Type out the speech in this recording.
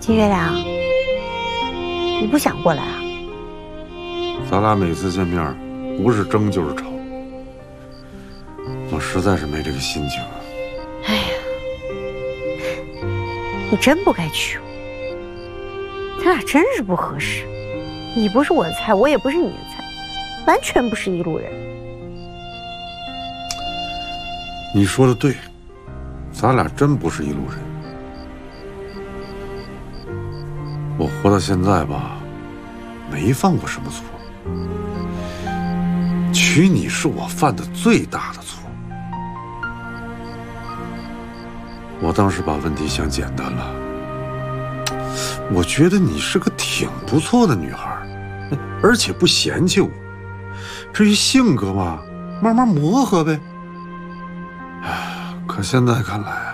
金月亮，你不想过来啊？ 咱俩每次见面，不是争就是吵，我实在是没这个心情啊。 哎呀，你真不该娶我，咱俩真是不合适。你不是我的菜，我也不是你的菜，完全不是一路人。 你说的对，咱俩真不是一路人。我活到现在吧，没犯过什么错。娶你是我犯的最大的错。我当时把问题想简单了。我觉得你是个挺不错的女孩，而且不嫌弃我。至于性格嘛，慢慢磨合呗。可现在看来，